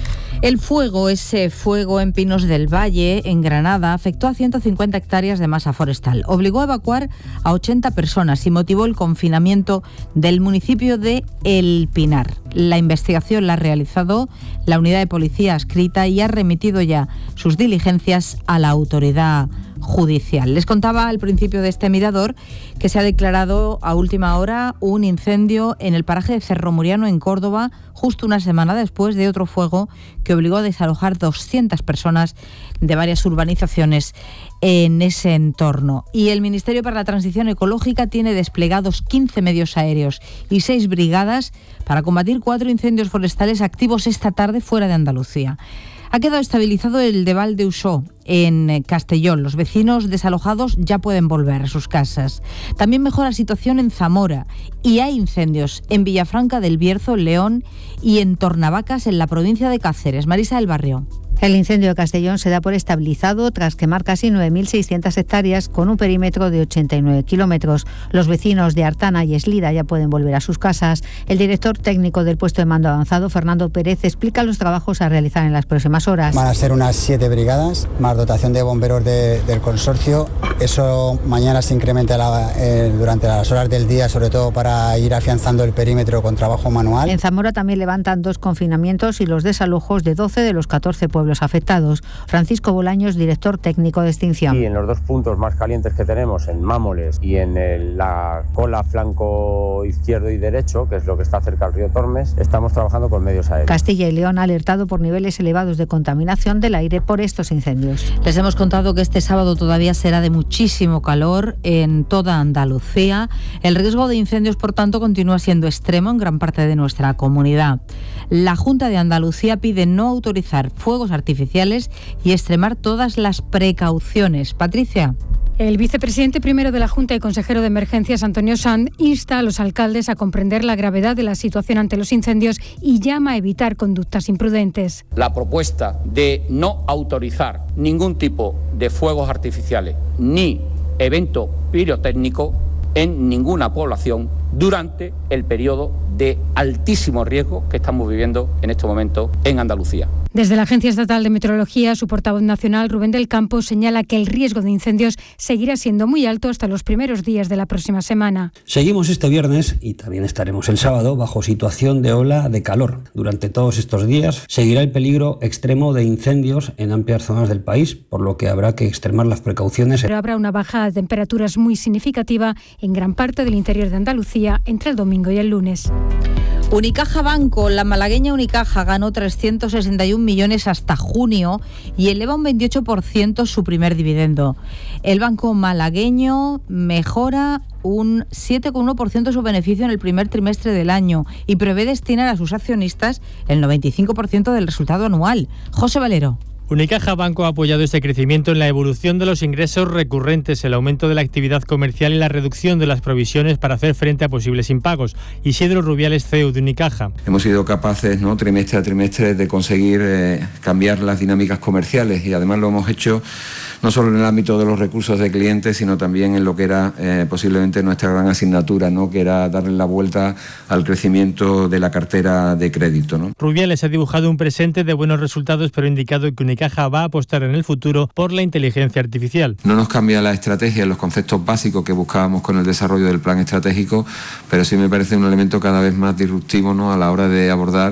El fuego, ese fuego en Pinos del Valle, en Granada, afectó a ciento cincuenta hectáreas de masa forestal. Obligó a evacuar a ochenta personas y motivó el confinamiento del municipio de El Pinar. La investigación la ha realizado la unidad de policía adscrita y ha remitido ya sus diligencias a la autoridad judicial. Les contaba al principio de este mirador que se ha declarado a última hora un incendio en el paraje de Cerro Muriano, en Córdoba, justo una semana después de otro fuego que obligó a desalojar doscientas personas de varias urbanizaciones en ese entorno. Y el Ministerio para la Transición Ecológica tiene desplegados quince medios aéreos y seis brigadas para combatir cuatro incendios forestales activos esta tarde fuera de Andalucía. Ha quedado estabilizado el de Valdeusó, en Castellón. Los vecinos desalojados ya pueden volver a sus casas. También mejora la situación en Zamora y hay incendios en Villafranca del Bierzo, León, y en Tornavacas, en la provincia de Cáceres. Marisa del Barrio. El incendio de Castellón se da por estabilizado tras quemar casi nueve mil seiscientas hectáreas con un perímetro de ochenta y nueve kilómetros. Los vecinos de Artana y Eslida ya pueden volver a sus casas. El director técnico del puesto de mando avanzado, Fernando Pérez, explica los trabajos a realizar en las próximas horas. Van a ser unas siete brigadas, más dotación de bomberos de, del consorcio. Eso mañana se incrementa la, eh, durante las horas del día, sobre todo para ir afianzando el perímetro con trabajo manual. En Zamora también levantan dos confinamientos y los desalojos de doce de los catorce pueblos afectados. Francisco Bolaños, director técnico de extinción. Y en los dos puntos más calientes que tenemos, en Mámoles y en el, la cola flanco izquierdo y derecho, que es lo que está cerca del río Tormes, estamos trabajando con medios aéreos. Castilla y León ha alertado por niveles elevados de contaminación del aire por estos incendios. Les hemos contado que este sábado todavía será de muchísimo calor en toda Andalucía. El riesgo de incendios, por tanto, continúa siendo extremo en gran parte de nuestra comunidad. La Junta de Andalucía pide no autorizar fuegos artificiales y extremar todas las precauciones. Patricia. El vicepresidente primero de la Junta y consejero de Emergencias, Antonio Sanz, insta a los alcaldes a comprender la gravedad de la situación ante los incendios y llama a evitar conductas imprudentes. La propuesta de no autorizar ningún tipo de fuegos artificiales ni evento pirotécnico en ninguna población durante el periodo de altísimo riesgo que estamos viviendo en este momento en Andalucía. Desde la Agencia Estatal de Meteorología, su portavoz nacional, Rubén del Campo, señala que el riesgo de incendios seguirá siendo muy alto hasta los primeros días de la próxima semana. Seguimos este viernes y también estaremos el sábado bajo situación de ola de calor. Durante todos estos días seguirá el peligro extremo de incendios en amplias zonas del país, por lo que habrá que extremar las precauciones. Pero habrá una bajada de temperaturas muy significativa en gran parte del interior de Andalucía entre el domingo y el lunes. Unicaja Banco, la malagueña Unicaja ganó trescientos sesenta y un millones hasta junio y eleva un veintiocho por ciento su primer dividendo. El banco malagueño mejora un siete coma uno por ciento su beneficio en el primer trimestre del año y prevé destinar a sus accionistas el noventa y cinco por ciento del resultado anual. José Valero. Unicaja Banco ha apoyado este crecimiento en la evolución de los ingresos recurrentes, el aumento de la actividad comercial y la reducción de las provisiones para hacer frente a posibles impagos. Isidro Rubiales, C E O de Unicaja. Hemos sido capaces, ¿no?, trimestre a trimestre, de conseguir eh, cambiar las dinámicas comerciales y además lo hemos hecho no solo en el ámbito de los recursos de clientes, sino también en lo que era eh, posiblemente nuestra gran asignatura, ¿no?, que era darle la vuelta al crecimiento de la cartera de crédito, ¿no? Rubiales ha dibujado un presente de buenos resultados, pero ha indicado que Unicaja va a apostar en el futuro por la inteligencia artificial. No nos cambia la estrategia, los conceptos básicos que buscábamos con el desarrollo del plan estratégico, pero sí me parece un elemento cada vez más disruptivo, ¿no?, a la hora de abordar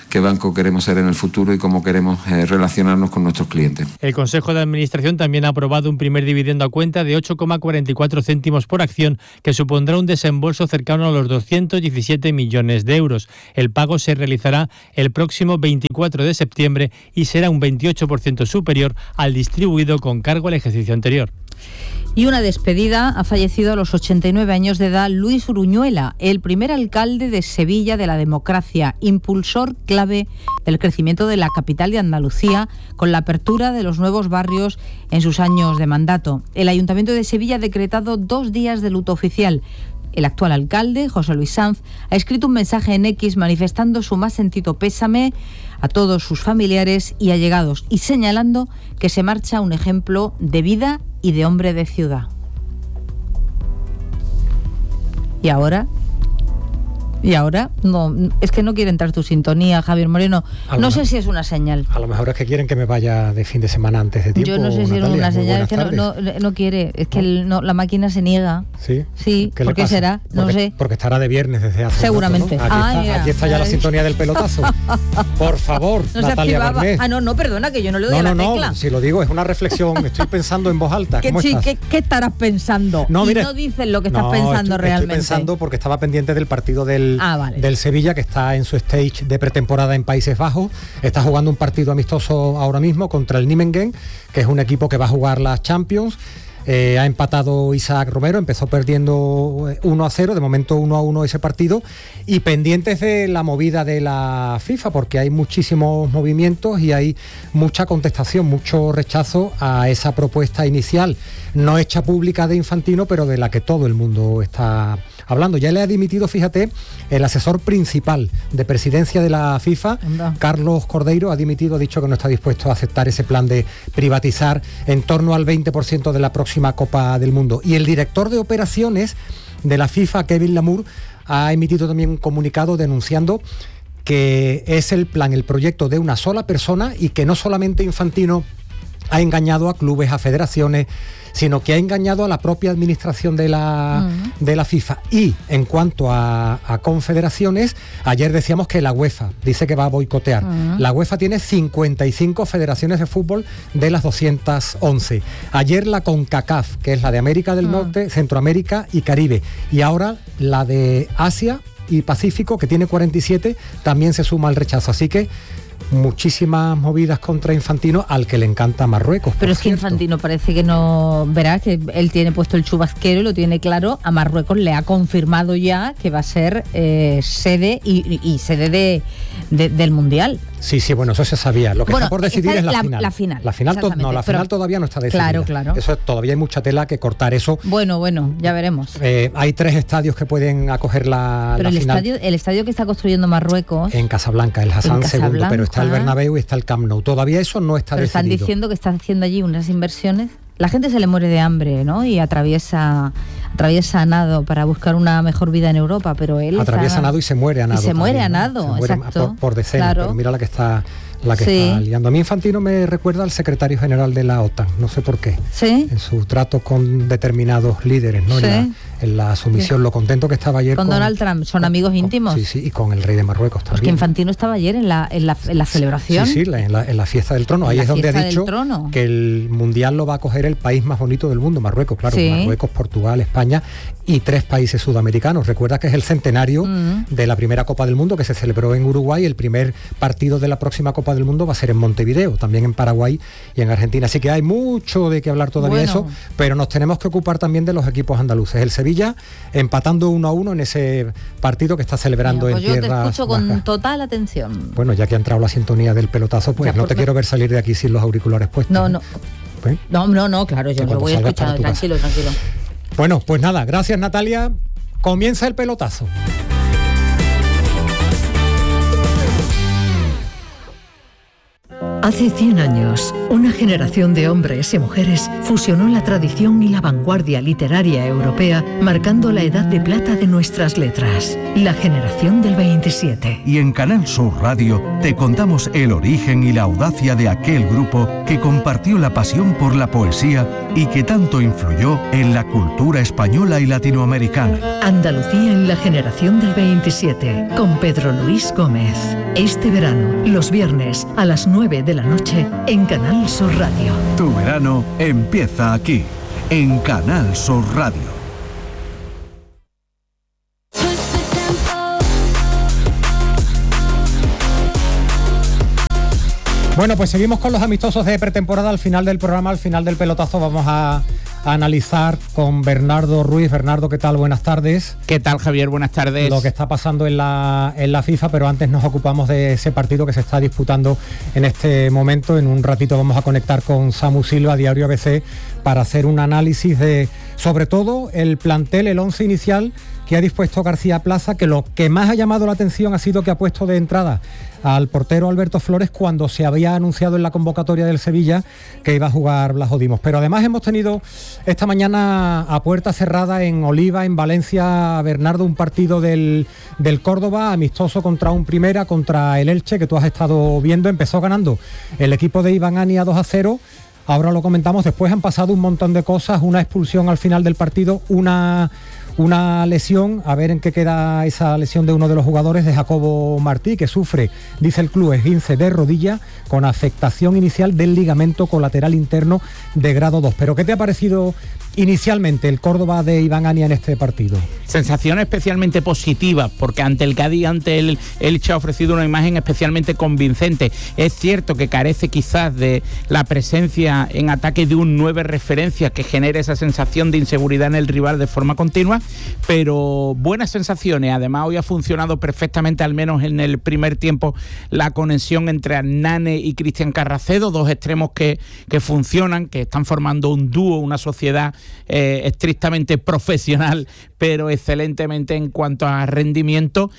qué banco queremos ser en el futuro y cómo queremos eh, relacionarnos con nuestros clientes. El Consejo de Administración también ha aprobado un primer dividendo a cuenta de ocho coma cuarenta y cuatro céntimos por acción, que supondrá un desembolso cercano a los doscientos diecisiete millones de euros. El pago se realizará el próximo veinticuatro de septiembre y será un veintiocho por ciento superior al distribuido con cargo al ejercicio anterior. Y una despedida: ha fallecido a los ochenta y nueve años de edad Luis Uruñuela, el primer alcalde de Sevilla de la democracia, impulsor clave del crecimiento de la capital de Andalucía, con la apertura de los nuevos barrios en sus años de mandato. El Ayuntamiento de Sevilla ha decretado dos días de luto oficial. El actual alcalde, José Luis Sanz, ha escrito un mensaje en X manifestando su más sentido pésame a todos sus familiares y allegados y señalando que se marcha un ejemplo de vida y de hombre de ciudad. ¿Y ahora? ¿Y ahora? No, es que no quiere entrar tu sintonía, Javier Moreno. No sé si es una señal. A lo mejor es que quieren que me vaya de fin de semana antes de tiempo. Yo no sé si es una señal, es que no, no, no quiere. Es que el, no, la máquina se niega. Sí. Sí, ¿por qué será? No porque, sé. Porque estará de viernes desde hace seguramente. Rato, ¿no? Aquí, ah, está, aquí está ya la sintonía del pelotazo. Por favor, no Natalia Barnés. Ah, no, no, perdona, que yo no le doy no, a la no, tecla. No, si lo digo, es una reflexión. Estoy pensando en voz alta. ¿Qué, ¿Cómo sí, estás? ¿qué, ¿Qué estarás pensando? No, y mire, no dices lo que estás no, pensando estoy, realmente. Estoy pensando porque estaba pendiente del partido del, ah, vale. del Sevilla, que está en su stage de pretemporada en Países Bajos. Está jugando un partido amistoso ahora mismo contra el Nijmegen, que es un equipo que va a jugar las Champions. Eh, ha empatado Isaac Romero, empezó perdiendo uno a cero, de momento uno a uno ese partido, y pendientes de la movida de la FIFA, porque hay muchísimos movimientos y hay mucha contestación, mucho rechazo a esa propuesta inicial, no hecha pública de Infantino, pero de la que todo el mundo está hablando. Ya le ha dimitido, fíjate, el asesor principal de presidencia de la FIFA, Anda. Carlos Cordeiro, ha dimitido, ha dicho que no está dispuesto a aceptar ese plan de privatizar en torno al veinte por ciento de la próxima Copa del Mundo. Y el director de operaciones de la FIFA, Kevin Lamour, ha emitido también un comunicado denunciando que es el plan, el proyecto de una sola persona, y que no solamente Infantino ha engañado a clubes, a federaciones, sino que ha engañado a la propia administración de la, uh-huh. de la FIFA. Y en cuanto a, a confederaciones, ayer decíamos que la UEFA dice que va a boicotear. Uh-huh. La UEFA tiene cincuenta y cinco federaciones de fútbol de las doscientas once. Ayer la CONCACAF, que es la de América del uh-huh. Norte, Centroamérica y Caribe. Y ahora la de Asia y Pacífico, que tiene cuarenta y siete, también se suma al rechazo. Así que muchísimas movidas contra Infantino, al que le encanta Marruecos. Pero es que cierto. Infantino parece que no, verás que él tiene puesto el chubasquero y lo tiene claro. A Marruecos le ha confirmado ya que va a ser eh, sede y, y sede de, de, del Mundial. Sí, sí, bueno, eso se sabía. Lo que bueno, está por decidir es la, la final. La final, la final to- no, la final pero, todavía no está decidida. Claro, claro. Eso todavía hay mucha tela que cortar eso. Bueno, bueno, ya veremos. Eh, hay tres estadios que pueden acoger la, pero la el final. Estadio, el estadio que está construyendo Marruecos. En Casablanca, el Hassan segundo, pero está el Bernabéu y está el Camp Nou. Todavía eso no está pero decidido. Están diciendo que está haciendo allí unas inversiones. La gente se le muere de hambre, ¿no? Y atraviesa atraviesa a nado para buscar una mejor vida en Europa, pero él atraviesa está... a nado y se muere a nado. Y se muere también, a nado, ¿no? Se muere exacto. por, por decenas, claro. Pero mira la que está la que sí. está liando. A mí Infantino me recuerda al secretario general de la OTAN, no sé por qué. Sí. En su trato con determinados líderes, ¿no? Sí. En la, en la sumisión, sí. Lo contento que estaba ayer con, con Donald Trump, son con, amigos íntimos. Con, sí, sí, y con el rey de Marruecos también. Porque Infantino estaba ayer en la, en la, en la celebración. Sí, sí, en la, en la fiesta del trono. Ahí es donde ha dicho que el mundial lo va a coger el país más bonito del mundo, Marruecos, claro, sí. Marruecos, Portugal, España y tres países sudamericanos. Recuerda que es el centenario mm. de la primera Copa del Mundo que se celebró en Uruguay. El primer partido de la próxima Copa del Mundo va a ser en Montevideo, también en Paraguay y en Argentina. Así que hay mucho de qué hablar todavía bueno. eso, pero nos tenemos que ocupar también de los equipos andaluces. El Sevilla empatando uno a uno en ese partido que está celebrando Mira, pues en tierras. Yo te escucho con bajas. Total atención. Bueno, ya que ha entrado la sintonía del pelotazo, pues ya, no te no. quiero ver salir de aquí sin los auriculares puestos. No, no. ¿Eh? No, no, no, claro, yo lo voy escuchando. Tranquilo, casa. tranquilo. Bueno, pues nada, gracias Natalia. Comienza el pelotazo. Hace cien años, una generación de hombres y mujeres fusionó la tradición y la vanguardia literaria europea, marcando la edad de plata de nuestras letras, la generación del veintisiete. Y en Canal Sur Radio te contamos el origen y la audacia de aquel grupo que compartió la pasión por la poesía y que tanto influyó en la cultura española y latinoamericana. Andalucía en la generación del veintisiete, con Pedro Luis Gómez. Este verano, los viernes a las nueve de la noche, en Canal Sur Radio. Tu verano empieza aquí, en Canal Sur Radio. Bueno, pues seguimos con los amistosos de pretemporada. Al final del programa, al final del pelotazo, vamos a, a analizar con Bernardo Ruiz. Bernardo, ¿qué tal? Buenas tardes. ¿Qué tal, Javier? Buenas tardes. Lo que está pasando en la, en la FIFA, pero antes nos ocupamos de ese partido que se está disputando en este momento. En un ratito vamos a conectar con Samu Silva, Diario A B C, para hacer un análisis de, sobre todo, el plantel, el once inicial que ha dispuesto García Plaza, que lo que más ha llamado la atención ha sido que ha puesto de entrada al portero Alberto Flores cuando se había anunciado en la convocatoria del Sevilla que iba a jugar Blas Dimos. Pero además hemos tenido esta mañana a puerta cerrada en Oliva, en Valencia, Bernardo, un partido del, del Córdoba, amistoso contra un Primera, contra el Elche, que tú has estado viendo. Empezó ganando el equipo de Iván Ania dos a cero. Ahora lo comentamos, después han pasado un montón de cosas, una expulsión al final del partido, una... Una lesión, a ver en qué queda esa lesión de uno de los jugadores, de Jacobo Martí, que sufre, dice el club, esguince de rodilla con afectación inicial del ligamento colateral interno de grado dos. ¿Pero qué te ha parecido inicialmente el Córdoba de Iván Ania en este partido? Sensación especialmente positiva, porque ante el Cádiz, ante el Elche ha ofrecido una imagen especialmente convincente. Es cierto que carece quizás de la presencia en ataque de un nueve referencia que genere esa sensación de inseguridad en el rival de forma continua, pero buenas sensaciones. Además, hoy ha funcionado perfectamente, al menos en el primer tiempo, la conexión entre Hernane y Cristian Carracedo, dos extremos que, que funcionan, que están formando un dúo, una sociedad eh, estrictamente profesional, pero excelentemente en cuanto a rendimiento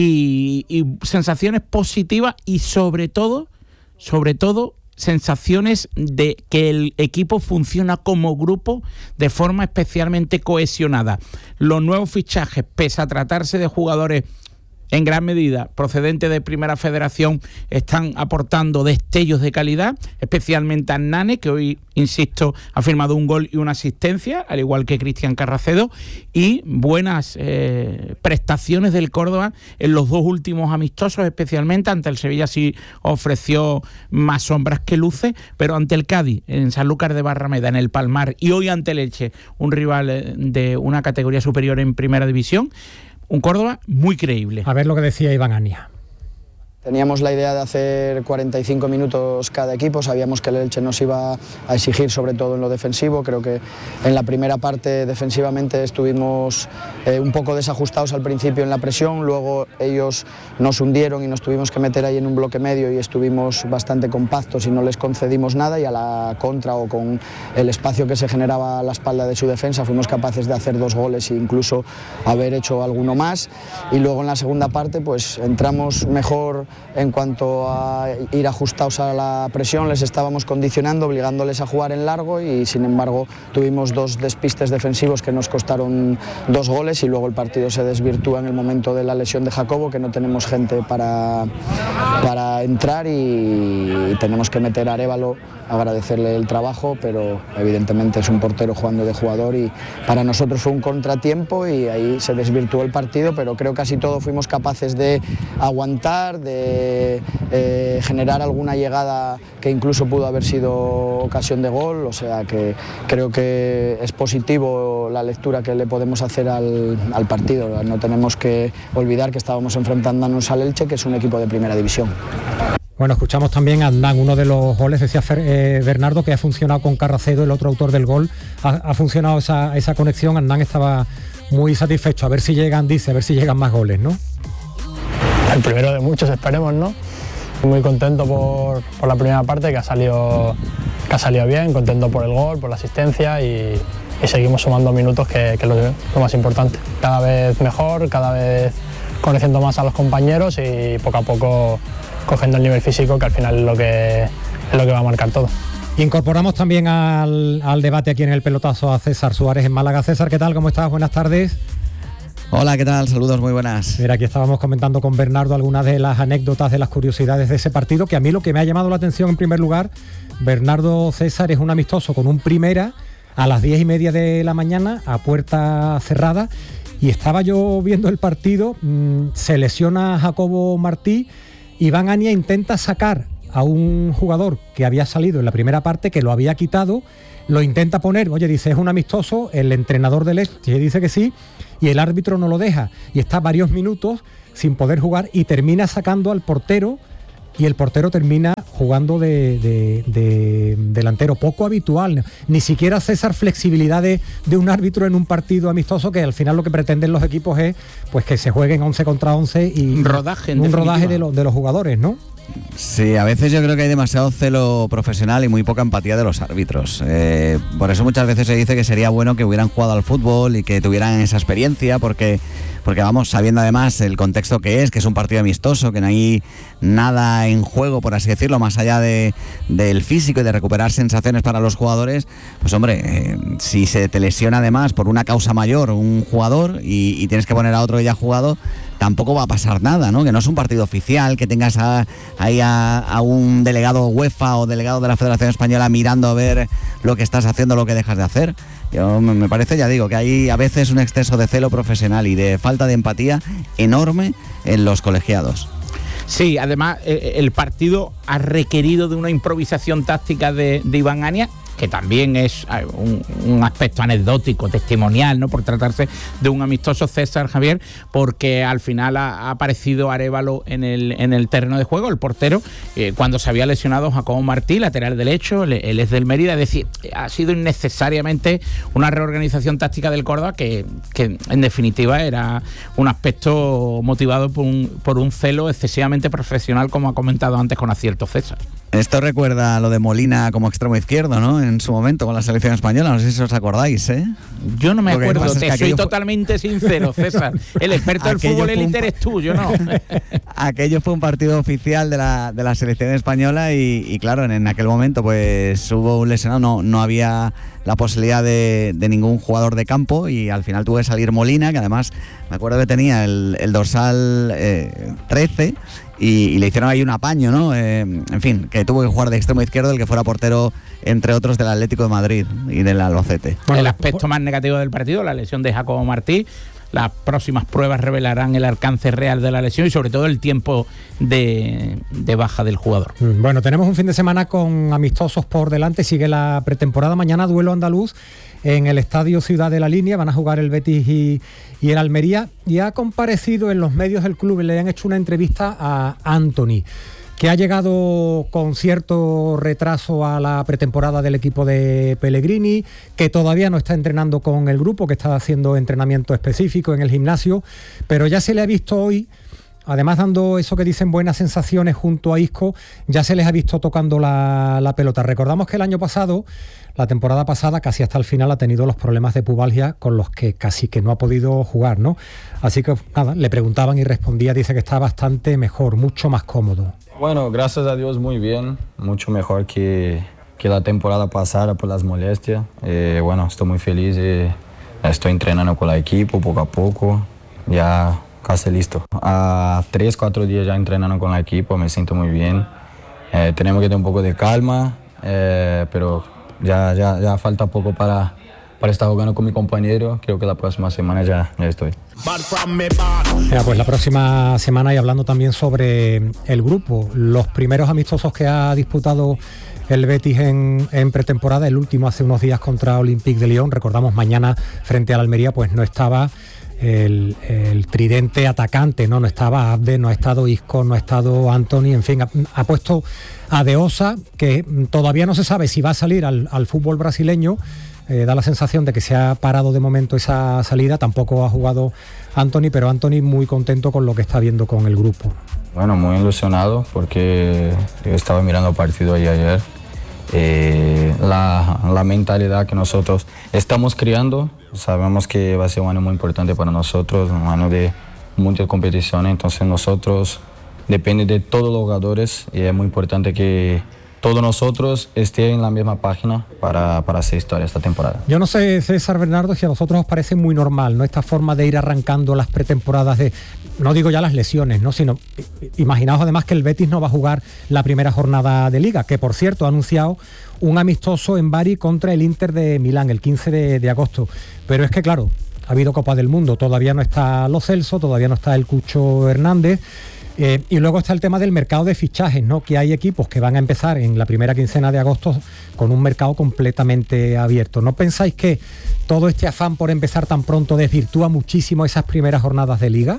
y, y sensaciones positivas y sobre todo, sobre todo, sensaciones de que el equipo funciona como grupo de forma especialmente cohesionada. Los nuevos fichajes, pese a tratarse de jugadores en gran medida procedentes de Primera Federación, están aportando destellos de calidad, especialmente a Hernane, que hoy, insisto, ha firmado un gol y una asistencia, al igual que Cristian Carracedo, y buenas eh, prestaciones del Córdoba en los dos últimos amistosos, especialmente ante el Sevilla sí ofreció más sombras que luces, pero ante el Cádiz, en Sanlúcar de Barrameda, en el Palmar, y hoy ante el Elche, un rival de una categoría superior en Primera División, un Córdoba muy creíble. A ver lo que decía Iván Ania. Teníamos la idea de hacer cuarenta y cinco minutos cada equipo, sabíamos que el Elche nos iba a exigir sobre todo en lo defensivo. Creo que en la primera parte defensivamente estuvimos eh, un poco desajustados al principio en la presión, luego ellos nos hundieron y nos tuvimos que meter ahí en un bloque medio y estuvimos bastante compactos y no les concedimos nada, y a la contra o con el espacio que se generaba a la espalda de su defensa fuimos capaces de hacer dos goles e incluso haber hecho alguno más. Y luego en la segunda parte pues entramos mejor en cuanto a ir ajustados a la presión, les estábamos condicionando, obligándoles a jugar en largo, y sin embargo tuvimos dos despistes defensivos que nos costaron dos goles, y luego el partido se desvirtúa en el momento de la lesión de Jacobo, que no tenemos gente para, para entrar y, y tenemos que meter a Arévalo, agradecerle el trabajo, pero evidentemente es un portero jugando de jugador y para nosotros fue un contratiempo y ahí se desvirtuó el partido, pero creo que casi todo fuimos capaces de aguantar, de eh, generar alguna llegada que incluso pudo haber sido ocasión de gol, o sea que creo que es positivo la lectura que le podemos hacer al, al partido. No tenemos que olvidar que estábamos enfrentándonos al Elche, que es un equipo de primera división. Bueno, escuchamos también a Hernán, uno de los goles, decía Fer, eh, Bernardo, que ha funcionado con Carracedo, el otro autor del gol, ha, ha funcionado esa, esa conexión. Hernán estaba muy satisfecho, a ver si llegan, dice, a ver si llegan más goles, ¿no? El primero de muchos, esperemos, ¿no? Muy contento por, por la primera parte, que ha salido, que ha salido bien, contento por el gol, por la asistencia y, y seguimos sumando minutos, que, que es lo, lo más importante. Cada vez mejor, cada vez conociendo más a los compañeros y poco a poco cogiendo el nivel físico, que al final es lo que, es lo que va a marcar todo. Incorporamos también al, al debate aquí en el pelotazo a César Suárez en Málaga. César, ¿qué tal? ¿Cómo estás? Buenas tardes. Hola, ¿qué tal? Saludos, muy buenas. Mira, aquí estábamos comentando con Bernardo algunas de las anécdotas, de las curiosidades de ese partido, que a mí lo que me ha llamado la atención en primer lugar, Bernardo, César, es un amistoso con un Primera a las diez y media de la mañana a puerta cerrada, y estaba yo viendo el partido, mmm, se lesiona Jacobo Martí, Iván Ania intenta sacar a un jugador que había salido en la primera parte, que lo había quitado, lo intenta poner, oye, dice, es un amistoso, el entrenador del Elche dice que sí, y el árbitro no lo deja, y está varios minutos sin poder jugar, y termina sacando al portero, y el portero termina jugando de, de, de delantero, poco habitual, ni siquiera, César, flexibilidad de, de un árbitro en un partido amistoso, que al final lo que pretenden los equipos es pues que se jueguen once contra once y rodaje, en un definitiva. rodaje de, lo, de los jugadores, ¿no? Sí, a veces yo creo que hay demasiado celo profesional y muy poca empatía de los árbitros. Eh, por eso muchas veces se dice que sería bueno que hubieran jugado al fútbol y que tuvieran esa experiencia, porque, porque vamos, sabiendo además el contexto que es, que es un partido amistoso, que no hay nada en juego, por así decirlo, más allá de, del físico y de recuperar sensaciones para los jugadores, pues hombre, eh, si se te lesiona además por una causa mayor un jugador y, y tienes que poner a otro que ya ha jugado, tampoco va a pasar nada, ¿no? Que no es un partido oficial, que tengas a, ahí a, a un delegado UEFA o delegado de la Federación Española mirando a ver lo que estás haciendo, lo que dejas de hacer. Yo, me parece, ya digo, que hay a veces un exceso de celo profesional y de falta de empatía enorme en los colegiados. Sí, además el partido ha requerido de una improvisación táctica de, de Iván Ania, que también es un, un aspecto anecdótico, testimonial, ¿no? Por tratarse de un amistoso, César, Javier, porque al final ha, ha aparecido Arévalo en el, en el terreno de juego, el portero, eh, cuando se había lesionado Jacobo Martí, lateral derecho, él, él es del Mérida, es decir, ha sido innecesariamente una reorganización táctica del Córdoba que, que en definitiva era un aspecto motivado por un, por un celo excesivamente profesional, como ha comentado antes con acierto César. Esto recuerda a lo de Molina como extremo izquierdo, ¿no? En su momento con la selección española, no sé si os acordáis, ¿eh? Yo no me Lo que acuerdo, pasa te es que soy aquello totalmente fue... sincero, César. El experto del fútbol élite eres tú, yo no. Aquello fue un partido oficial de la, de la selección española y, y claro, en, en aquel momento pues hubo un lesionado, no, no había la posibilidad de, de ningún jugador de campo y al final tuvo que salir Molina, que además me acuerdo que tenía el, el dorsal eh, trece y, y le hicieron ahí un apaño, ¿no? Eh, en fin, que tuvo que jugar de extremo izquierdo el que fuera portero, entre otros, del Atlético de Madrid y del Albacete. Bueno, el aspecto más negativo del partido, la lesión de Jacobo Martí. Las próximas pruebas revelarán el alcance real de la lesión y sobre todo el tiempo de, de baja del jugador. Bueno, tenemos un fin de semana con amistosos por delante, sigue la pretemporada, mañana duelo andaluz en el Estadio Ciudad de la Línea, van a jugar el Betis y, y el Almería, y ha comparecido en los medios del club, le han hecho una entrevista a Antony, que ha llegado con cierto retraso a la pretemporada del equipo de Pellegrini, que todavía no está entrenando con el grupo, que está haciendo entrenamiento específico en el gimnasio, pero ya se le ha visto hoy, además dando eso que dicen buenas sensaciones junto a Isco, ya se les ha visto tocando la, la pelota. Recordamos que el año pasado, la temporada pasada, casi hasta el final ha tenido los problemas de pubalgia con los que casi que no ha podido jugar, ¿no? Así que nada, le preguntaban y respondía, dice que está bastante mejor, mucho más cómodo. Bueno, gracias a Dios muy bien, mucho mejor que, que la temporada pasada por las molestias. Eh, bueno, estoy muy feliz, eh, estoy entrenando con el equipo poco a poco, ya casi listo. A tres, cuatro días ya entrenando con el equipo, me siento muy bien. Eh, tenemos que tener un poco de calma, eh, pero ya, ya, ya falta poco para, para estar jugando con mi compañero. Creo que la próxima semana ya, ya estoy. Ya, pues la próxima semana, y hablando también sobre el grupo, los primeros amistosos que ha disputado el Betis en, en pretemporada, el último hace unos días contra Olympique de Lyon, recordamos mañana frente al Almería, pues no estaba el, el tridente atacante, no no estaba Abde, no ha estado Isco, no ha estado Antony, en fin, ha, ha puesto a De Osa, que todavía no se sabe si va a salir al, al fútbol brasileño. Eh, da la sensación de que se ha parado de momento esa salida, tampoco ha jugado Antony, pero Antony muy contento con lo que está viendo con el grupo. Bueno, muy ilusionado porque yo estaba mirando el partido ahí ayer. Eh, la, la mentalidad que nosotros estamos creando, sabemos que va a ser un año muy importante para nosotros, un año de muchas competiciones, entonces nosotros depende de todos los jugadores y es muy importante que todos nosotros estén en la misma página para, para hacer historia esta temporada. Yo no sé, César, Bernardo, si a vosotros os parece muy normal, ¿no?, esta forma de ir arrancando las pretemporadas de, no digo ya las lesiones, ¿no?, sino imaginaos además que el Betis no va a jugar la primera jornada de Liga, que por cierto ha anunciado un amistoso en Bari contra el Inter de Milán el quince de agosto, pero es que claro, ha habido Copa del Mundo, todavía no está Lo Celso, todavía no está el Cucho Hernández. Eh, y luego está el tema del mercado de fichajes, ¿no?, que hay equipos que van a empezar en la primera quincena de agosto con un mercado completamente abierto. ¿No pensáis que todo este afán por empezar tan pronto desvirtúa muchísimo esas primeras jornadas de Liga?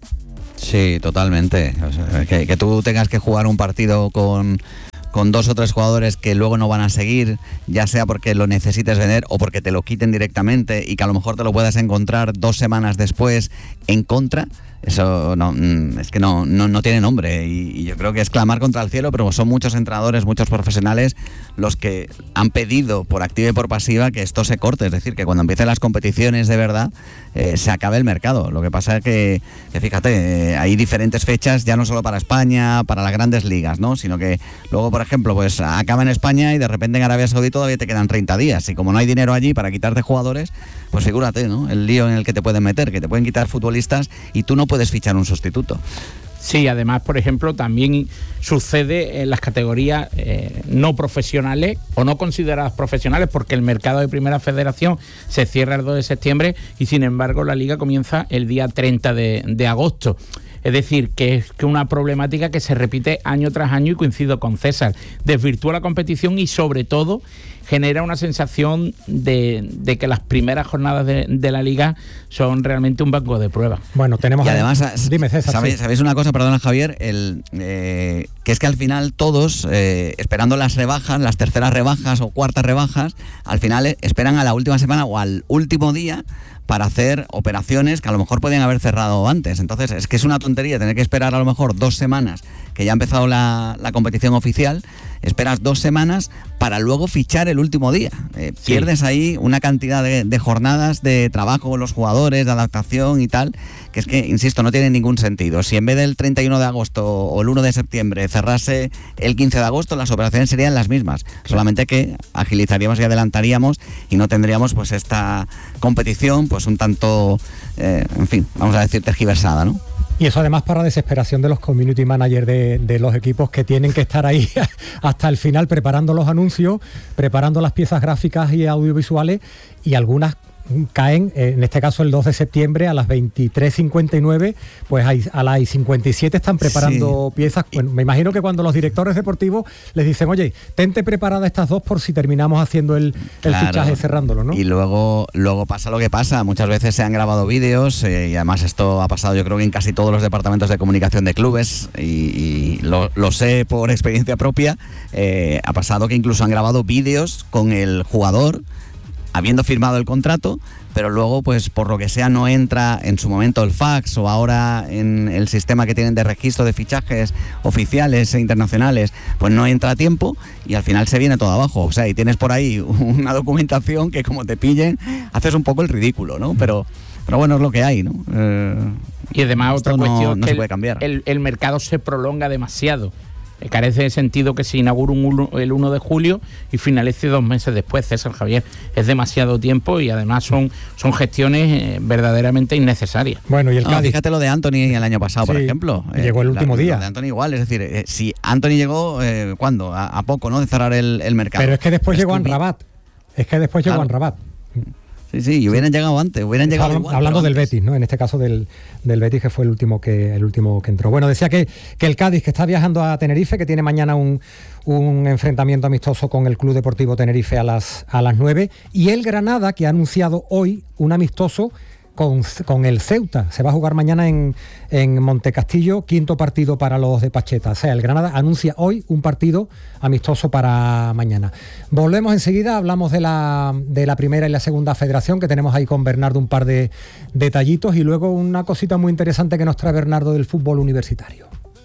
Sí, totalmente. O sea, que, que tú tengas que jugar un partido con... con dos o tres jugadores que luego no van a seguir, ya sea porque lo necesites vender o porque te lo quiten directamente y que a lo mejor te lo puedas encontrar dos semanas después en contra, eso no, es que no, no, no tiene nombre y, y yo creo que es clamar contra el cielo, pero son muchos entrenadores, muchos profesionales los que han pedido por activa y por pasiva que esto se corte, es decir, que cuando empiecen las competiciones de verdad eh, se acabe el mercado. Lo que pasa es que, que fíjate, eh, hay diferentes fechas ya no solo para España, para las grandes ligas, ¿no?, sino que luego, por ejemplo, pues acaba en España y de repente en Arabia Saudí todavía te quedan treinta días y como no hay dinero allí para quitarte jugadores, pues figúrate, ¿no?, el lío en el que te pueden meter, que te pueden quitar futbolistas y tú no puedes fichar un sustituto. Sí, además, por ejemplo, también sucede en las categorías eh, no profesionales o no consideradas profesionales, porque el mercado de Primera Federación se cierra el dos de septiembre y, sin embargo, la Liga comienza el día treinta de agosto. Es decir, que es que una problemática que se repite año tras año y coincido con César. Desvirtúa la competición y, sobre todo, genera una sensación de, de que las primeras jornadas de, de la Liga son realmente un banco de pruebas. Bueno, tenemos... Y además, a... Dime, César. ¿sabéis, sí. ¿sabéis una cosa? Perdona, Javier, el, eh, que es que al final todos, eh, esperando las rebajas, las terceras rebajas o cuartas rebajas, al final eh, esperan a la última semana o al último día para hacer operaciones que a lo mejor podían haber cerrado antes. Entonces es que es una tontería tener que esperar a lo mejor dos semanas, que ya ha empezado la, la competición oficial, esperas dos semanas para luego fichar el último día. Eh, sí. Pierdes ahí una cantidad de, de jornadas de trabajo con los jugadores, de adaptación y tal, que es que, insisto, no tiene ningún sentido. Si en vez del treinta y uno de agosto o el uno de septiembre cerrase el quince de agosto, las operaciones serían las mismas, solamente que agilizaríamos y adelantaríamos y no tendríamos pues esta competición pues un tanto, eh, en fin, vamos a decir, tergiversada, ¿no? Y eso además para desesperación de los community managers de, de los equipos, que tienen que estar ahí hasta el final preparando los anuncios, preparando las piezas gráficas y audiovisuales, y algunas caen, en este caso el dos de septiembre a las veintitrés cincuenta y nueve, pues a las cincuenta y siete están preparando sí. piezas. Bueno, me imagino que cuando los directores deportivos les dicen, oye, tente preparada estas dos por si terminamos haciendo el, el claro. fichaje cerrándolo, ¿no? Y luego, luego pasa lo que pasa, muchas veces se han grabado vídeos eh, y además esto ha pasado yo creo que en casi todos los departamentos de comunicación de clubes y, y lo, lo sé por experiencia propia, eh, ha pasado que incluso han grabado vídeos con el jugador habiendo firmado el contrato, pero luego pues por lo que sea no entra en su momento el fax o ahora en el sistema que tienen de registro de fichajes oficiales e internacionales, pues no entra a tiempo y al final se viene todo abajo. O sea, y tienes por ahí una documentación que como te pillen haces un poco el ridículo, ¿no? Pero, pero bueno, es lo que hay, ¿no? Eh, y además otra cuestión no, no que se puede cambiar. El, el mercado se prolonga demasiado. Carece de sentido que se inaugure un uno, el uno de julio y finalice dos meses después, César, Javier. Es demasiado tiempo y además son, son gestiones eh, verdaderamente innecesarias. Bueno, y el no, Cádiz. Fíjate lo de Anthony el año pasado, sí, por ejemplo. Llegó el eh, último la, día. Lo de Anthony igual, es decir, eh, si Anthony llegó, eh, ¿cuándo? A, a poco, ¿no? De cerrar el, el mercado. Pero es que después llegó Amrabat. Es que después claro. llegó Amrabat. Sí, sí, y hubieran sí. llegado antes, hubieran Estaba llegado igual, hablando del antes. Betis, ¿no? En este caso del, del Betis, que fue el último que el último que entró. Bueno, decía que, que el Cádiz, que está viajando a Tenerife, que tiene mañana un, un enfrentamiento amistoso con el Club Deportivo Tenerife a las, a las nueve, y el Granada, que ha anunciado hoy un amistoso con, con el Ceuta. Se va a jugar mañana en, en Montecastillo, quinto partido para los de Pacheta. O sea, el Granada anuncia hoy un partido amistoso para mañana. Volvemos enseguida, hablamos de la, de la primera y la segunda federación, que tenemos ahí con Bernardo un par de detallitos, y luego una cosita muy interesante que nos trae Bernardo del fútbol universitario.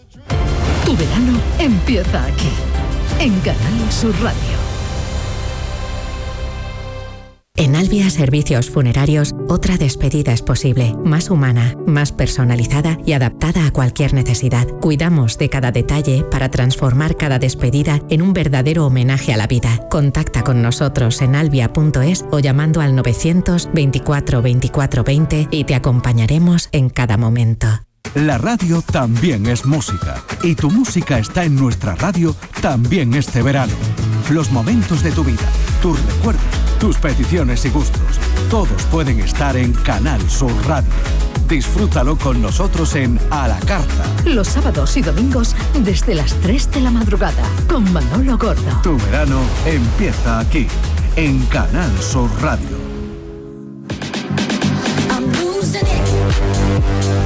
Tu verano empieza aquí, en Canal Sur Radio. En Albia Servicios Funerarios, otra despedida es posible, más humana, más personalizada y adaptada a cualquier necesidad. Cuidamos de cada detalle para transformar cada despedida en un verdadero homenaje a la vida. Contacta con nosotros en albia punto es o llamando al novecientos veinticuatro veinticuatro veinte y te acompañaremos en cada momento. La radio también es música y tu música está en nuestra radio también este verano. Los momentos de tu vida, tus recuerdos, tus peticiones y gustos, todos pueden estar en Canal Sur Radio. Disfrútalo con nosotros en A la Carta. Los sábados y domingos desde las tres de la madrugada con Manolo Gordo. Tu verano empieza aquí, en Canal Sur Radio.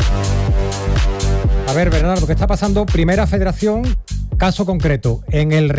A ver, Bernardo, ¿qué está pasando? Primera Federación, caso concreto. En el